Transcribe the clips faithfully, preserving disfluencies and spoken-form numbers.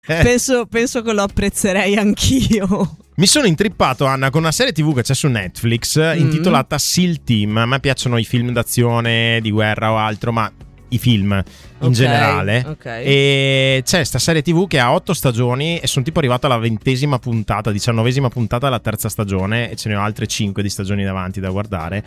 penso, penso che lo apprezzerei anch'io. Mi sono intrippato, Anna, con una serie tivù che c'è su Netflix mm. intitolata SEAL Team. A me piacciono i film d'azione, di guerra o altro, ma i film in okay, generale okay. E c'è sta serie tivù che ha otto stagioni e sono tipo arrivato alla ventesima puntata, diciannovesima puntata della terza stagione, e ce ne ho altre cinque di stagioni davanti da guardare.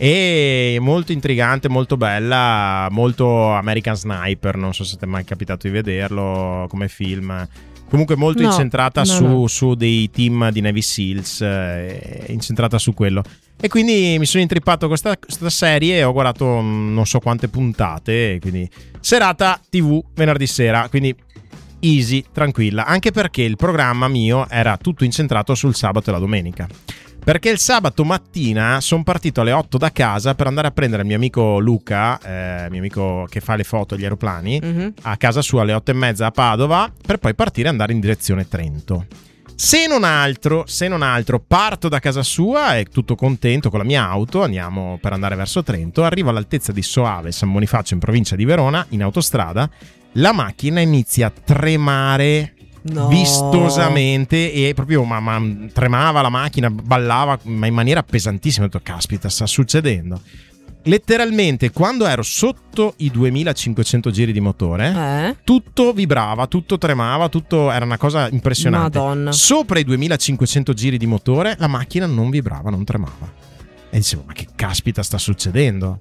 E molto intrigante, molto bella, molto American Sniper, non so se ti è mai capitato di vederlo come film. Comunque molto no, incentrata no, su, no. su dei team di Navy Seals, eh, incentrata su quello. E quindi mi sono intrippato con questa, questa serie e ho guardato non so quante puntate. Quindi serata tivù venerdì sera, quindi easy, tranquilla. Anche perché il programma mio era tutto incentrato sul sabato e la domenica. Perché il sabato mattina sono partito alle otto da casa per andare a prendere il mio amico Luca, eh, mio amico che fa le foto agli aeroplani, mm-hmm. a casa sua alle otto e mezza a Padova, per poi partire e andare in direzione Trento. Se non altro, se non altro, parto da casa sua e tutto contento con la mia auto, andiamo per andare verso Trento, arrivo all'altezza di Soave, San Bonifacio, in provincia di Verona, in autostrada, la macchina inizia a tremare no. vistosamente e proprio ma, ma, tremava la macchina, ballava ma in maniera pesantissima. Ho detto, caspita, sta succedendo. Letteralmente quando ero sotto i duemilacinquecento giri di motore eh? tutto vibrava, tutto tremava, tutto era una cosa impressionante. Madonna. Sopra i duemilacinquecento giri di motore la macchina non vibrava, non tremava. E dicevo, ma che caspita sta succedendo?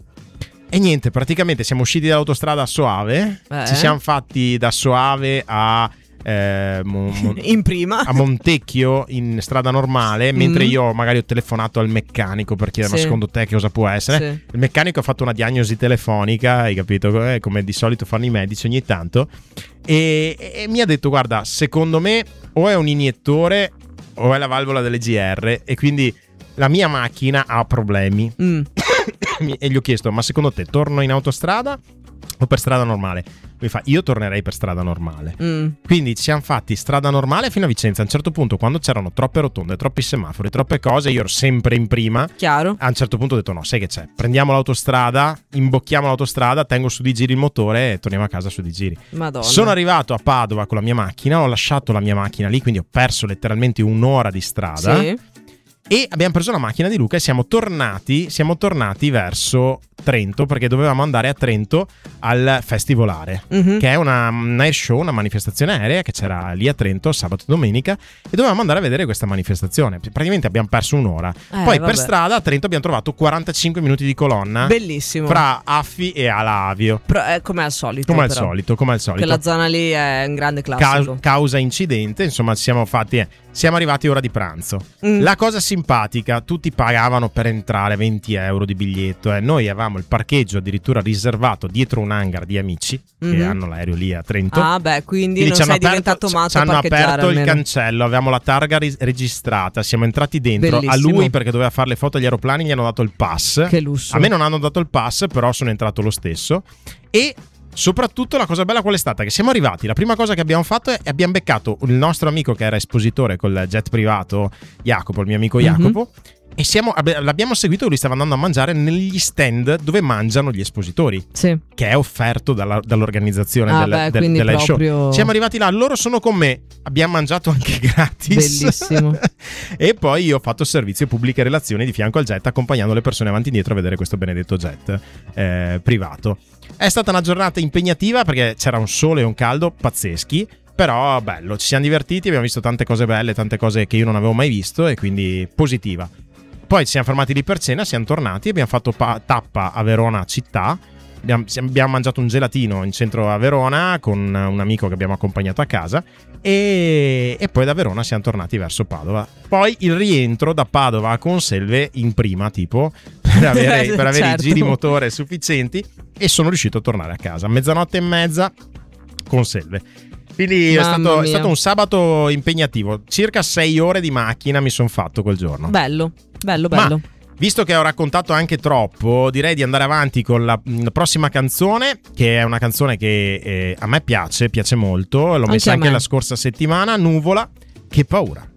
E niente, praticamente siamo usciti dall'autostrada a Soave, eh? ci siamo fatti da Soave a Eh, mon, mon, in prima a Montecchio in strada normale, mentre mm. io magari ho telefonato al meccanico per chiedere sì. ma secondo te che cosa può essere, sì. il meccanico ha fatto una diagnosi telefonica, hai capito, eh, come di solito fanno i medici ogni tanto, e, e mi ha detto, guarda, secondo me o è un iniettore o è la valvola delle G R, e quindi la mia macchina ha problemi. mm. E gli ho chiesto, ma secondo te torno in autostrada o per strada normale? Mi fa, io tornerei per strada normale. mm. Quindi ci siamo fatti strada normale fino a Vicenza. A un certo punto, quando c'erano troppe rotonde, troppi semafori, troppe cose, io ero sempre in prima. Chiaro. A un certo punto ho detto, no, sai che c'è, prendiamo l'autostrada, imbocchiamo l'autostrada, tengo su di giri il motore e torniamo a casa su di giri. Madonna. Sono arrivato a Padova con la mia macchina, ho lasciato la mia macchina lì, quindi ho perso letteralmente un'ora di strada. Sì. E abbiamo preso la macchina di Luca e siamo tornati, siamo tornati verso Trento, perché dovevamo andare a Trento al Festivolare, mm-hmm. che è una, un air show, una manifestazione aerea che c'era lì a Trento sabato e domenica, e dovevamo andare a vedere questa manifestazione. Praticamente abbiamo perso un'ora. Eh, Poi vabbè. per strada a Trento abbiamo trovato quarantacinque minuti di colonna. Bellissimo. Fra Affi e Alavio. Pro, eh, come al solito. Come al però. solito, come al solito. Che la zona lì è un grande classico. Ca- causa incidente, insomma, ci siamo fatti... Eh. Siamo arrivati ora di pranzo. Mm. La cosa simpatica, tutti pagavano per entrare venti euro di biglietto. Eh. Noi avevamo il parcheggio addirittura riservato dietro un hangar di amici mm-hmm. che hanno l'aereo lì a Trento. Ah, beh, quindi, quindi non sei aperto, diventato matto ci a hanno aperto almeno. Il cancello, avevamo la targa ri- registrata. Siamo entrati dentro. Bellissimo. A lui, perché doveva fare le foto agli aeroplani, gli hanno dato il pass. Che lusso. A me non hanno dato il pass, però sono entrato lo stesso. E soprattutto la cosa bella qual è stata? Che siamo arrivati, la prima cosa che abbiamo fatto è abbiamo beccato il nostro amico che era espositore col jet privato, Jacopo, il mio amico Jacopo, mm-hmm. e siamo, l'abbiamo seguito, lui stava andando a mangiare negli stand dove mangiano gli espositori, sì. che è offerto dalla, dall'organizzazione ah, del, beh, del, della proprio... show. Siamo arrivati là, loro sono con me, abbiamo mangiato anche gratis. Bellissimo. E poi io ho fatto servizio pubbliche relazioni di fianco al jet, accompagnando le persone avanti e indietro a vedere questo benedetto jet eh, privato. È stata una giornata impegnativa perché c'era un sole e un caldo pazzeschi, però bello, ci siamo divertiti, abbiamo visto tante cose belle, tante cose che io non avevo mai visto, e quindi positiva. Poi ci siamo fermati lì per cena, siamo tornati, abbiamo fatto pa- tappa a Verona città, abbiamo, abbiamo mangiato un gelatino in centro a Verona con un amico che abbiamo accompagnato a casa, e, e poi da Verona siamo tornati verso Padova. Poi il rientro da Padova a Conselve in prima, tipo, per avere, per avere certo. i giri motore sufficienti, e sono riuscito a tornare a casa a mezzanotte e mezza Conselve. Quindi è stato, è stato un sabato impegnativo, circa sei ore di macchina mi sono fatto quel giorno. Bello, bello, bello. Ma, visto che ho raccontato anche troppo, direi di andare avanti con la, la prossima canzone, che è una canzone che eh, a me piace, piace molto, l'ho anche messa anche la scorsa settimana, Nuvola, Che paura.